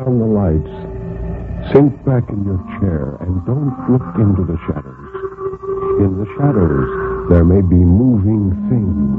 from the lights, sink back in your chair and don't look into the shadows. In the shadows, there may be moving things.